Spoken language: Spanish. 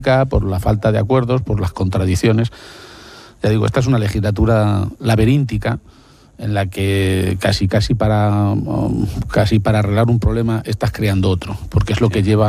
por la falta de acuerdos, por las contradicciones. Ya digo, esta es una legislatura laberíntica en la que casi para arreglar un problema estás creando otro, porque es lo que lleva